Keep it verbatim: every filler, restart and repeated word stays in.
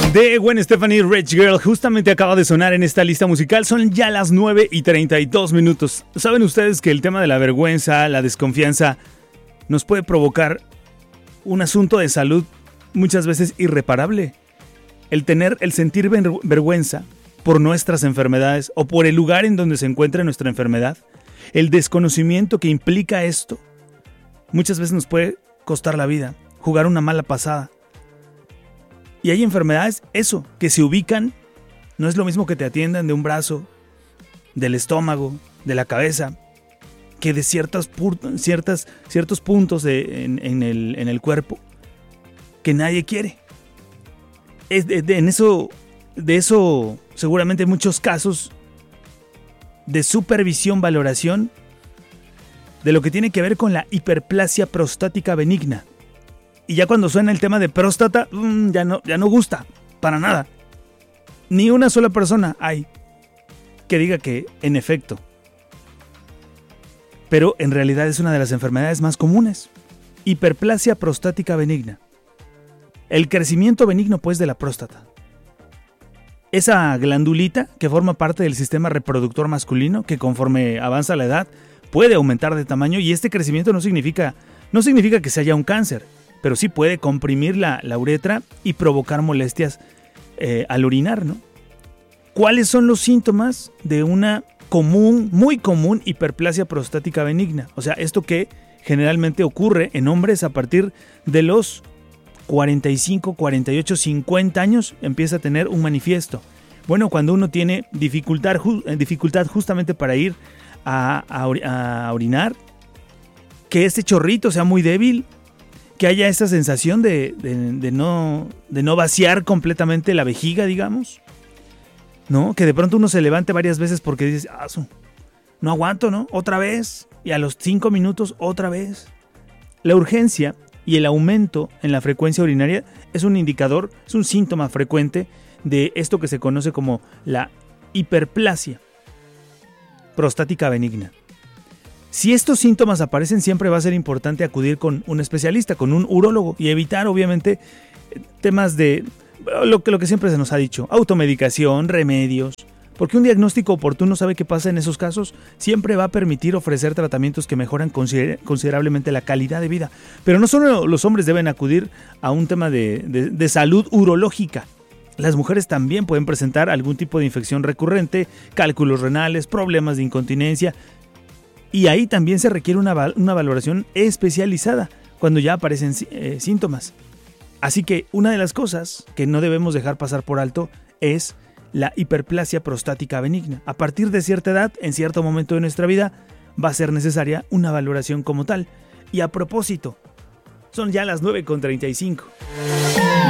De Gwen Stefani, Rich Girl, justamente acaba de sonar en esta lista musical. Son ya las nueve y treinta y dos minutos. ¿Saben ustedes que el tema de la vergüenza, la desconfianza, nos puede provocar un asunto de salud muchas veces irreparable? El tener, el sentir ver- vergüenza por nuestras enfermedades o por el lugar en donde se encuentra nuestra enfermedad, el desconocimiento que implica esto, muchas veces nos puede costar la vida, jugar una mala pasada. Y hay enfermedades, eso, que se ubican, no es lo mismo que te atiendan de un brazo, del estómago, de la cabeza, que de ciertas, ciertas, ciertos puntos de, en, en, el, en el cuerpo que nadie quiere. Es de, de, en eso, de eso seguramente hay muchos casos de supervisión, valoración, de lo que tiene que ver con la hiperplasia prostática benigna. Y ya cuando suena el tema de próstata, mmm, ya, no, ya no gusta, para nada. Ni una sola persona hay que diga que, en efecto. Pero en realidad es una de las enfermedades más comunes. Hiperplasia prostática benigna. El crecimiento benigno, pues, de la próstata. Esa glandulita que forma parte del sistema reproductor masculino, que conforme avanza la edad, puede aumentar de tamaño. Y este crecimiento no significa, no significa que se haya un cáncer, pero sí puede comprimir la, la uretra y provocar molestias eh, al orinar, ¿no? ¿Cuáles son los síntomas de una común, muy común hiperplasia prostática benigna? O sea, esto que generalmente ocurre en hombres a partir de los cuarenta y cinco, cuarenta y ocho, cincuenta años, empieza a tener un manifiesto. Bueno, cuando uno tiene dificultad, ju- dificultad justamente para ir a, a, a orinar, que este chorrito sea muy débil, que haya esa sensación de, de, de, no, de no vaciar completamente la vejiga, digamos, ¿no? Que de pronto uno se levante varias veces porque dice, ah, no aguanto, ¿no? Otra vez, y a los cinco minutos otra vez. La urgencia y el aumento en la frecuencia urinaria es un indicador, es un síntoma frecuente de esto que se conoce como la hiperplasia prostática benigna. Si estos síntomas aparecen, siempre va a ser importante acudir con un especialista, con un urólogo, y evitar, obviamente, temas de lo que, lo que siempre se nos ha dicho, automedicación, remedios, porque un diagnóstico oportuno, ¿sabe qué pasa en esos casos? Siempre va a permitir ofrecer tratamientos que mejoran consider- considerablemente la calidad de vida. Pero no solo los hombres deben acudir a un tema de, de, de salud urológica. Las mujeres también pueden presentar algún tipo de infección recurrente, cálculos renales, problemas de incontinencia. Y ahí también se requiere una, val- una valoración especializada cuando ya aparecen eh, síntomas. Así que una de las cosas que no debemos dejar pasar por alto es la hiperplasia prostática benigna. A partir de cierta edad, en cierto momento de nuestra vida, va a ser necesaria una valoración como tal. Y a propósito, son ya las nueve con treinta y cinco.